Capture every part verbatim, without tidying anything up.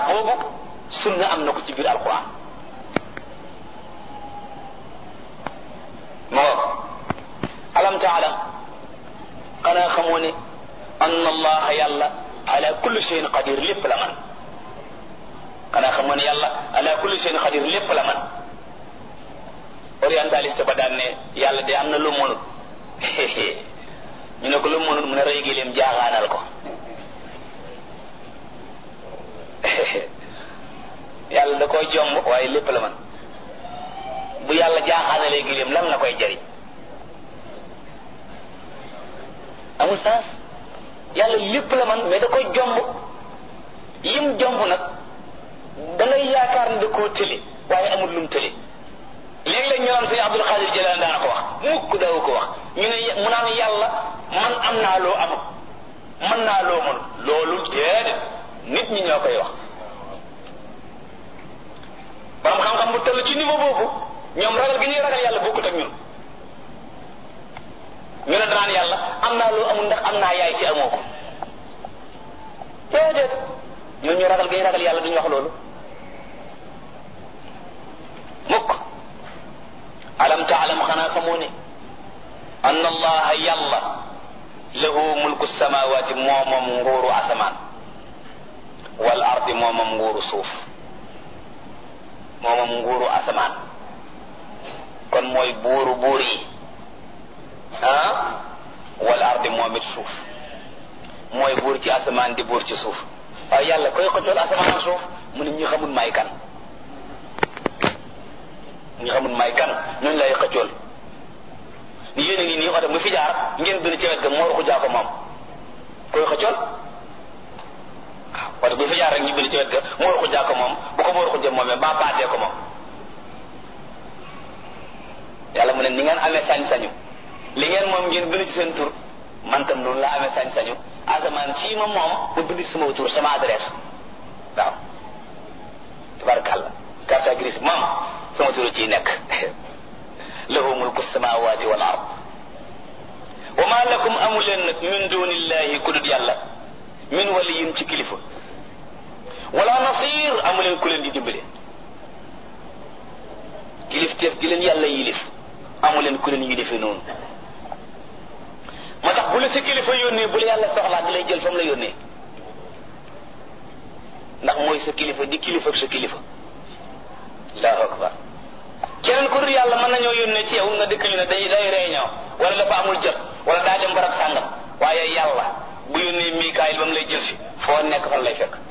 boobu sunna am na ko ci biir alquran moo alam taalam xanaa xamoo ne anna allaha yàlla ala kulli shay'in qadir lépp la man xanaa xamoo ne yàlla ala kulli shay'in qadir lépp la man orientaliste ba daan ne yàlla de am na lu mënut ñu ne ko lu mënut mu ne rëy gi leen jaaxaanal ko yàlla da koy jomb waaye lépp la man bu yàlla jaaxaanalee gileem lan la koy jariñ amul sens yàlla lépp la man mais da koy jomb yim jomb nag da ngay yaakaar ne da koo tële waaye amul lum tële léeg-léeg ñu naan sëñ Abdul Xaadir Jilaani daana ko wax mukk daw ko wax ñu ne mu naan yàlla man am naa loo amul mën naa loo mënul loolu déedéet nit ñi ñoo koy wax borom xam-xam bu toll ci niveau boobu ñoom ragal gi ñuy ragal yàlla bokkut ak ñun ñu ne danaan yàlla am naa loo amul ndax am naa yaay ci amoo ko déedéet ñoo ñu ragal gi ñuy ragal yàlla duñu wax loolu mukk alam taalam xanaa xamoo ne anna allaha yàlla lahu mulku samawati moomam nguuru asamaan wal ardi moomam nguuru suuf moomam nguuru asamaan kon mooy buuru buur yi ah wal ardi moom it suuf mooy buur ci asamaan di buur ci suuf waaye yàlla koy xëccool asamaan ak suuf mu ne ñi xamul may kan ñi xamul may kan ñooñu lay xëccool ni yéen a ngi nii oto mu fi jaar ngeen bind ci wet ga moo ruxu jaa ko moom koy xëccool waaw oto bu fi jaar rek ñu bind ci wet ga moo ruxu jaa ko moom bu ko moo ruxu jëm moomee ba baatee ko moom yàlla mu ne ni ngeen amee sañ-sañu li ngeen moom ngeen bind ci seen tur man tam noonu la amee sañ-sañu asamaan sii ma moom ma bind ci sama tur sama adresse waaw tabarakàllah carte grise moom sama turu ciy nekk lahu mulku samawati wal ard wa ma lakum amu leen nag min dunillahi ku dut yàlla min waliyin ci kilifa wala nasir amu leen ku leen di dimbale kilif teef gi leen yàlla yilif amu leen ku leen yilife noonu moo tax bu la sa kilifa yónnee bu la yàlla soxlaa da lay jël fa mu la yónnee ndax mooy sa kilifa di kilifa ak sa kilifa allahu akbar keneen ku dul yàlla mën nañoo yónnee ci yow nga dëkk ñu ne day day réunion wala dafa amul jot wala daa dem barab sàngam waaye yàlla bu yónnee Mikaayil ba mu lay jël si foo nekk fan lay fekk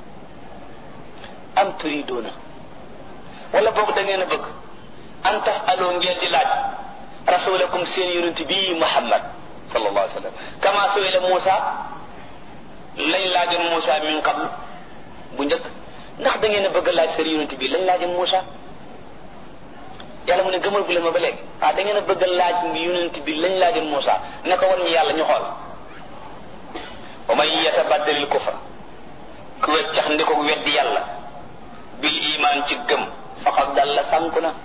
am turidoona wala boog da ngeen a bëgg an tax aloo ngeen di laaj rasulakum seen yonent bii Muhammad sallallahu alayhi wa sallam kama su'ila Muusa lañ laajoon Muusa min qablu bu njëkk ndax da ngeen a bëgg a laaj seen yonent bii lañ laajoon Muusa yàlla mu ne gëmal gu leen ma ba léegi ah da ngeen a bëgg a laaj yonent bi lañ laajoon Muusa ne ko wan ñu yàlla ñu xool wa man yatabaddalil kufra ku weccax ndi ko weddi yàlla bil iman ci gëm faqad dalla sànku na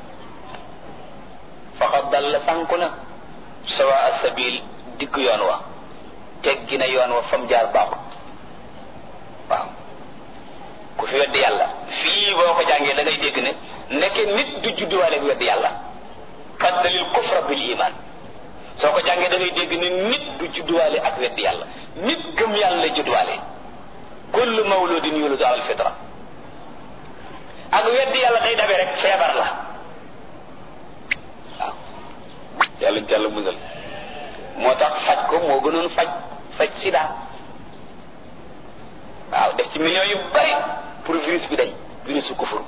faqad dalla sànku na sawa asabil digg yoon wa teggi na yoon wa fam jaar baaxut waaw ku fi weddi yàlla fii boo ko jàngee da ngay dégg ne nekke nit du judduwaale ak weddi yàlla baddalil kufra bil iman soo ko jàngee da ngay dégg ne nit du judduwaale ak weddi yàlla nit gëm yàlla la judduwaale kullu mawludin yuladu ala alfitra ak weddi yàlla day dabe rek feebar la waaw yàlla jàll musal moo tax faj ko moo gënoon faj faj sida waaw def ci millions yu bari pour virus bi dañ virus su kufur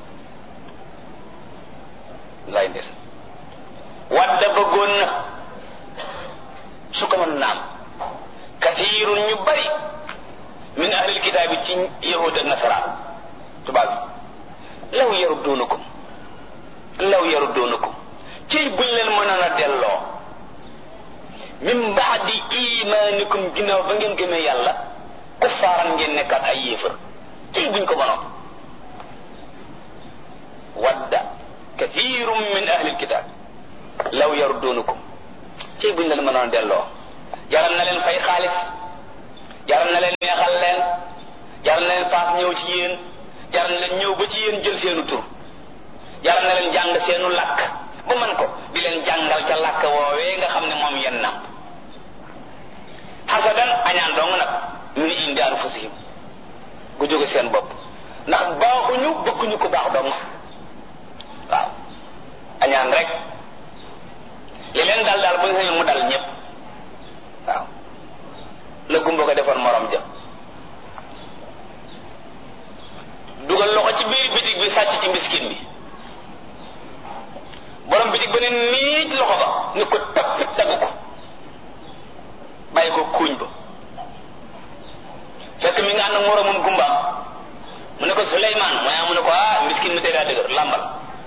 lay des wadda bëggoon na su ko mën naam kathirun ñu bari min ahlil kitaab yi ci yahud ak nasaraan tubaab bi law yarudduunakum law yarudduunakum ciy buñ leen mënoon a delloo min baadi imaanikum ginnaaw ba ngeen gëmee yàlla kuffaaran ngeen nekkaat ay yéefar ciy buñ ko mënoon wadda kathirun min ahlil kitaab law yarudduunakum ciy buñ leen mënoon a delloo jaral na leen fay xaalis jaral na leen neexal leen jaral na leen paas ñëw ci yéen yéen jël seenu tur yàlla na leen jàng seenu làkk ba man ko di leen jàngal ca làkk woowee nga xam ne moom yenn nam xasadan añaan dong nag min indi anfusihim gu jóge seen bopp ndax baaxuñu bëgguñu ko baax dong waaw añaan rek li leen dal daal bu ñu mu dal ñëpp waaw la gumba ko defoon morom ja dugal loxo ci biir bitig bi sàcc ci miskin bi borom bitig ba ne niij loxo ba ni ko tappit dagg ko bàyyi ko kuuñ ba fekk mi nga ànd ak moromum gumbaam mu ne ko Souleymane mooy mu ne ko ah miskin mi tey daa dëgër làmbal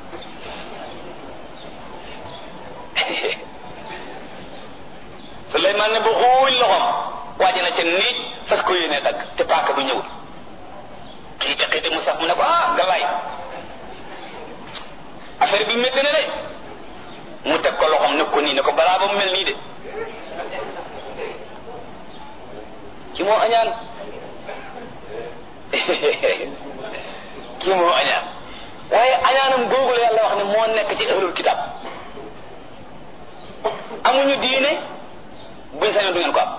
Souleymane ne ba xuuñ loxoom waaji na ca niij fas ko yéene dagg te paaka bi ñëwul xiite xiite mu sax mu ne ko ah galaay affaire bi métti na de mu teg ko loxoom ne ko nii ne ko balaa ba mu mel nii de ki moo añaan ki moo añaan waaye añaanam googu la yàlla wax ne moo nekk ci ahlul kitab amuñu diine buñ sañoon du ngeen ko am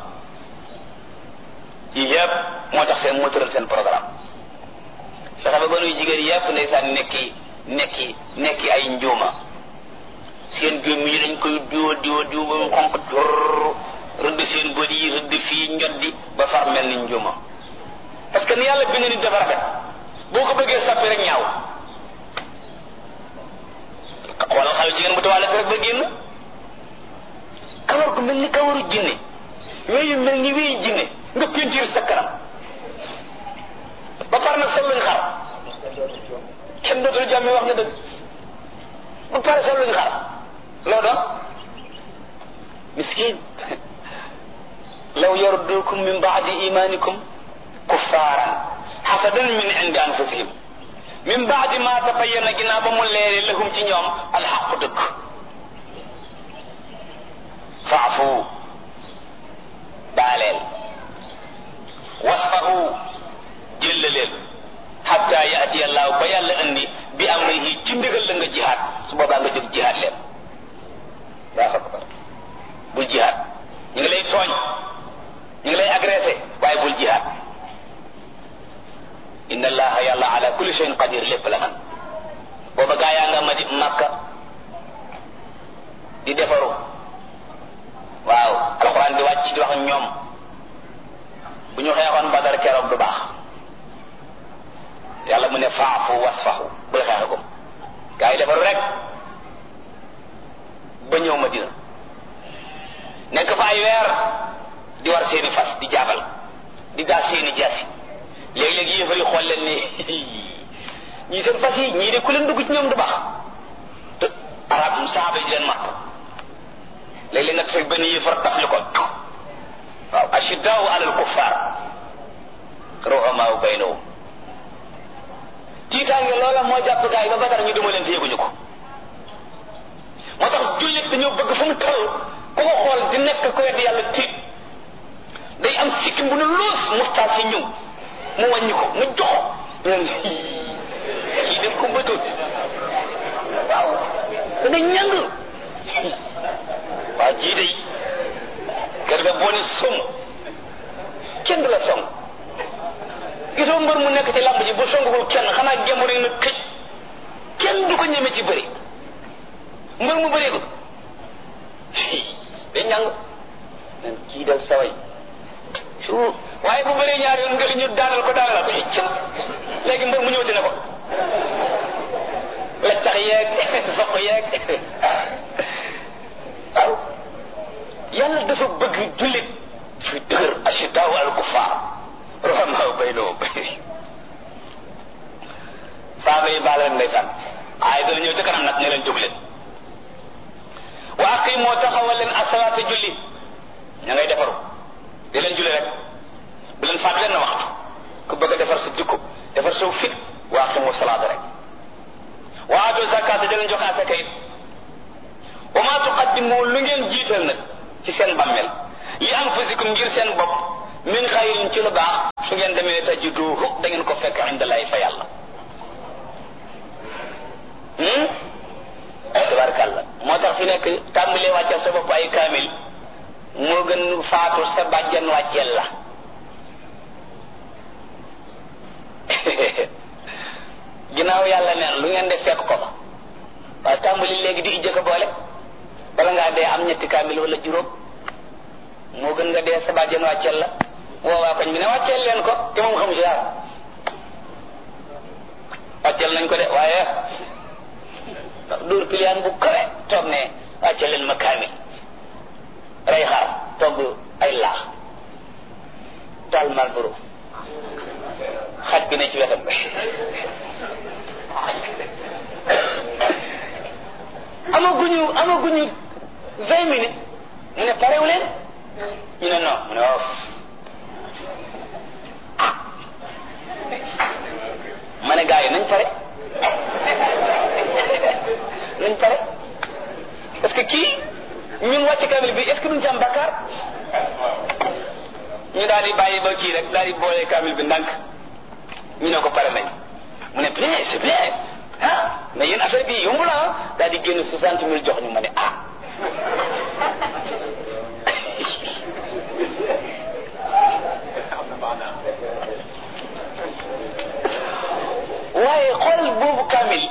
yii yëpp moo tax seen moo tëral seen programme fexe ba gënuy jigéen yëpp ndeysaan nekki nekki nekki ay njuuma seen gémm yi dañ koy diwa diwa diwa ba mu xonq tur rëdd seen bët yi rëdd fii njoddi ba far mel ni njuuma parce que ni yàlla bind nit dafa rafet boo ko bëggee sappi rek ñaaw xoolal xale jigéen bu tawaale rek ba génn kawar gu mel ni kawaru jinne weeyu mel ni weeyu jinne nga pentiir sa kanam ba pare nag sol luñ xar kenn dootul jàmm wax na dëgg ba pare sol luñ xar loo doon miskin law yardukum min baadi imanikum kuffaaran hasadan min indi anfusihim min baadi ma tabayyana ginnaaw ba mu leere lahum ci ñoom alxaqu dëgg faafu baaleel wasfahu jëllaleel hatta yaati allahu ba yàlla andi bi amrihi ci ndigal la nga jihaad su boobaa nga jóg jihaad leen yaa akbar bul jihaad ñu ngi lay tooñ ñu ngi lay agressé waaye bul jihaad inna allaha yàlla ala kulli shay'in qadir lépp la man booba gaa yaa nga ma di makka di defaru waaw alxuraan di wàcc di wax ak ñoom bu ñu xeexoon badar keroog du baax yàlla mu ne faafu wasfahu bul xeexe ko gaa yi defaru rek ba ñëw Madina nekk fa ay weer di war seeni fas di jaabal di gaa seeni jaasi léeg-léeg yéefar yi xool leen ni ñii seen fas yi ñii de ku leen dugg ci ñoom du baax te arab saaba yi di leen matt léeg-léeg nga teg benn yéefar tafli ko waaw ashiddaau alal kuffaar ruhamaa baynahum tiitaange loola moo jàpp gaa yi ba Badar ñu duma leen te yëguñu ko moo tax jullit dañoo bëgg fu mu toll ku ko xool di nekk ko wedd yàlla tiit day am sikkim bu ne loos mustaas yi ñëw mu wàññi ko mu joxo ñun kii dem ko mbëtoon waaw da nga ñàng waaw jii day kër ga boo ni som kenn du la song gisoo mbër mu nekk ci làmb ji bu songul kenn xanaa gemb rek na këj kenn du ko ñeme ci bëri mbër mu bëree ko day ñàng nen kii dal saway su waaye bu bëree ñaar yoon nga li ñu daanal ko daanal ko cëm léegi mbër mu ñëwati na ko la tax yeeg soq yeeg waaw yàlla dafa bëgg jullit fi dëgër ashiddaau al kuffaar ruhamaa baynahum saaba yi baal leen ndeysaan ay dana ñëw ci kanam nag ne leen jóg leen wa aqiimoo taxawal leen asalaata julli ña ngay defaru di leen julli rek bu leen faat leen na waxtu ku bëgg a defar sa jikko defar sa fit wa aqiimoo salaata rek wa aatu zakaata di leen jox asaka it wa maa tuqaddimu lu ngeen jiital nag ci seen bàmmeel li anfusikum ngir seen bopp min xayrin ci lu baax su ngeen demee tajiduhu da ngeen ko fekk indallahi fa yàlla tabarkàlla moo tax fi nekk tàmbalee wàcceel sa bopp ay kaamil moo gën faatu sa bàjjan wàcceel la ginnaaw yàlla neen lu ngeen def fekk ko fa waaye tàmbali léegi di ijjëkk a boole bala ngaa dee am ñetti kaamil wala juróom moo gën nga dee sa bàjjan wàcceel la woowaa koñ bi ne wàcceel leen ko te moom xamu ci dara wàcceel nañ ko de waaye dóor piliyaan bu kawe toog ne wàcceel leen ma kaamil rey xaar togg ay laax taal malboro xaj bi ne ci wetam amaguñu amaguñu vingt minutes mu ne parewu leen ñu ne non mu ne of ah ma ne gars yi nañ pare nañ pare parce que kii ñun wàcc kamil bi est ce que duñ ci am bakkaar ñu daal di bàyyi ba kii rek daal di boole kamil bi ndànk ñu ne ko pare nañ mu ne bien c'est bien ah mais yéen affaire bi yomb la ah daal di génn soixante mille jox ñu ma ne ah waaye xool boobu kamil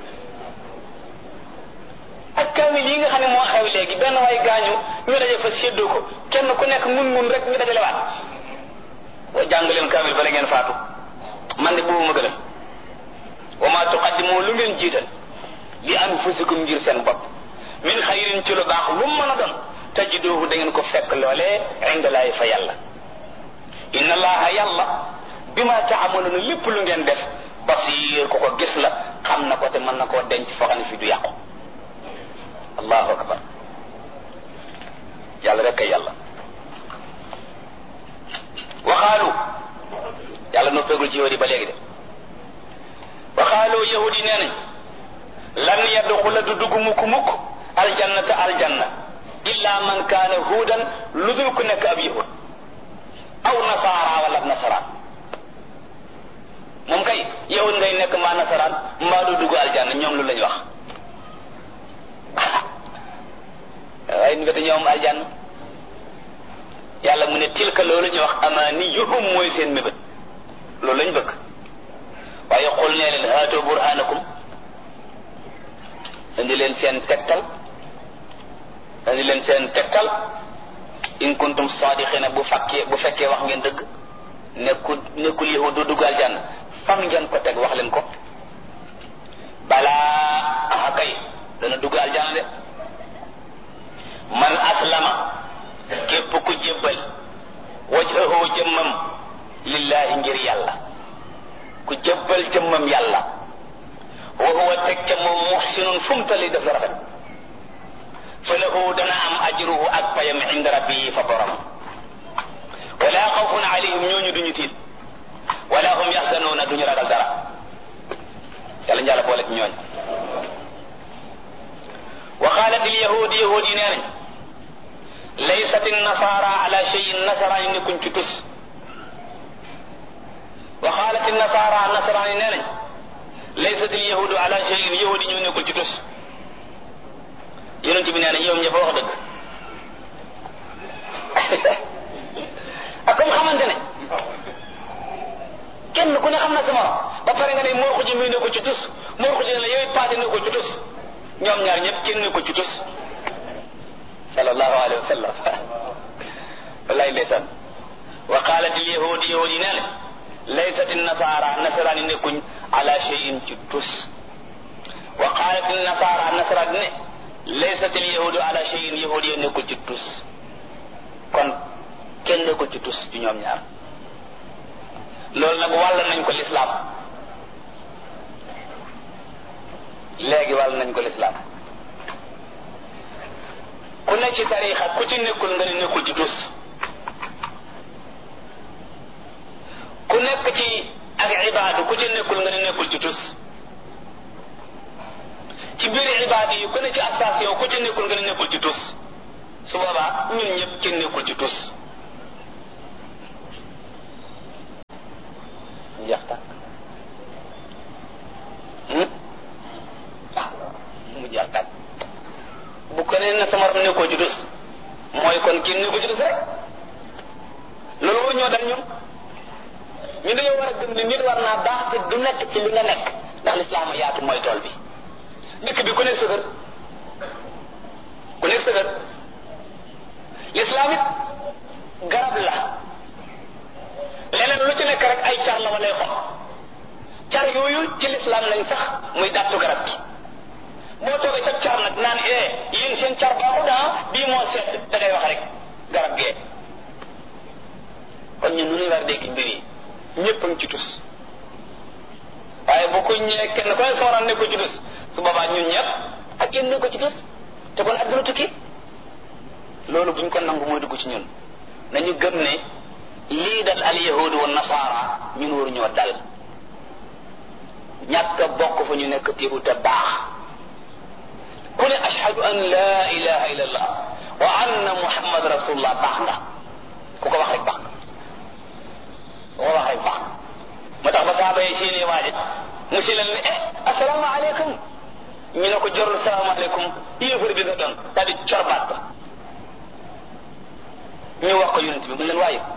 ak kamil yi nga xam ne moo xew léegi benn waay gaañu ñu daje fa séddoo ko kenn ku nekk mun mun rek ñu dajale waat wa jàng leen kamil bala ngeen faatu man de boobu ma gënal wa ma tuqaddimu lu ngeen jiital li anfusikum ngir seen bopp min xayrin ci lu baax lu mën a doon tajiduhu da ngeen ko fekk loolee indalaay fa yàlla inna allaha yàlla bima taamaluna lépp lu ngeen def basir ko ko gis la xam na ko te mën na koo denc foo xam ne fi du yàqu allahu akbar yàlla rek kay yàlla waxaalu yàlla noppeegul ci yahudi ba léegi de waxaalu yahudi nee nañ lan yadxula du dugg mukk mukk aljannata aljanna illa man kaana huudan lu dul ku nekk ab yahud aw nasaara wala ab nasaraan moom kay yahud ngay nekk mbaa nasaraan mbaa du dugg aljanna ñoom lu lañ wax waaye ñu bete ñoom aljanna yàlla mu ne tilka loolu ñu wax amaniyuhum mooy seen mébét loolu lañ bëgg waaye xul nee leen haatoo burhanakum indi leen seen tegtal indi leen seen tegtal in kuntum sadiqina bu fekkee bu fekkee wax ngeen dëgg nekkul nekkul yahud du dugg aljanna fan ngeen ko teg wax leen ko balaa aha kay dana dugg aljanna de man aslama képp ku jébbal wajhahu jëmmam lillahi ngir yàlla ku jébbal jëmmam yàlla wa huwa teg ca moom muhsinun fu mu tali def la rafet fa lahu dana am ajruhu ak payam inda rabbihi fa borom wala xawfun alayhim ñooñu duñu tiit wala hum yaxzanuuna duñu ragal dara yàlla njàlla boole ci ñooñ wa qalat al yahud yahud yi nee nañ laysat an-nasara ala shay'in nasara yi nekkuñ ci tus wa qalat an-nasara nasara yi nee nañ laysat al yahud ala shay'in yahud yi ñu nekkul ci tus yonent bi nee na ñoom ñëpp wax dëgg ak comme xamante ne kenn ku ne xam na sama ba pare nga ne moo ko ji muy nekkul ci tus moo ko ji ne la yow paase nekkul ci tus ñoom ñaar ñëpp kenn nekkul ci tus sallallahu alayhi wa sallam wallahi ndeysaan wa qalat al yahud yahud yi nee na laysat an nasara nasaraan yi nekkuñ ala shay'in ci tus wa qalat an nasara nasaraan ne laysat al yahudu ala shay'in yahud yi nekkul ci tus kon kenn nekkul ci tus ci ñoom ñaar loolu nag wàll nañ ko lislaam léegi wàll nañ ko lislaam ku ne ci tariixa ku ci nekkul nga ne nekkul ci tus ku nekk ci ak ibaadu ku ci nekkul nga ne nekkul ci tus ci biir ibaadu yi ku ne ci station ku ci nekkul nga ne nekkul ci tus su boobaa ñun ñëpp kenn nekkul ci tus jeex tàkk ñu dañoo war a gëm ni nit war naa baax te du nekk ci li nga nekk ndax lislaam a yaatu mooy tool bi dëkk bi ku nekk sa kër ku nekk sa kër lislaam it garab la leneen lu ci nekk rek ay car la wala ay xob car yooyu ci lislaam lañ sax muy dàttu garab gi moo toogee sa car nag naan eh yéen seen car baaxul ah bii moo seet da ngay wax rek garab gee kon ñun nu ñuy war a dégg mbir yi ñëpp a ngi ci tus waaye bu ko ñëwee kenn ko ne sooraan ne ko ci tus su boobaa ñun ñëpp ak yéen ne ko ci tus te kon adduna tukki loolu buñ ko nangu mooy dugg ci ñun nañu gëm ne lii dal al yahudu wa nasaara ñun waru ñoo dal ñàkk a bokk fa ñu nekk téewu te baax ku ne ashhadu an la ilaha illa allah wa anna muhammad rasulullah baax nga ku ko wax rek baax nga ku ko wax rek baax nga moo tax ba saaba yi seeni waaje mu si leen ne eh asalaamaaleykum ñu ne ko jorul salaamaaleykum yéefar bi nga doon daal di corbaat ba ñu wax ko yonent bi mu leen waaye